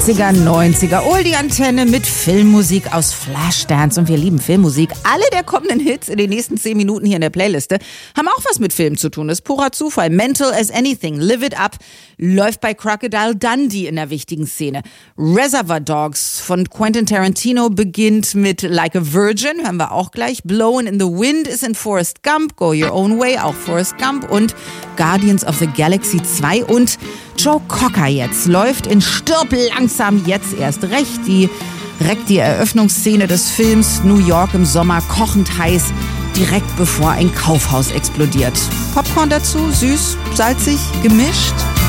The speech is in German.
80er, 90er, Oldie-Antenne mit Filmmusik aus Flashdance. Und wir lieben Filmmusik. Alle der kommenden Hits in den nächsten 10 Minuten hier in der Playliste haben auch was mit Film zu tun. Das ist purer Zufall. Mental as Anything, Live It Up, läuft bei Crocodile Dundee in der wichtigen Szene. Reservoir Dogs von Quentin Tarantino beginnt mit Like a Virgin, hören wir auch gleich. Blowin' in the Wind ist in Forrest Gump, Go Your Own Way, auch Forrest Gump. Und Guardians of the Galaxy 2 und Joe Cocker jetzt läuft in Stirb langsam jetzt erst recht. Direkt die Eröffnungsszene des Films, New York im Sommer, kochend heiß, direkt bevor ein Kaufhaus explodiert. Popcorn dazu, süß, salzig, gemischt.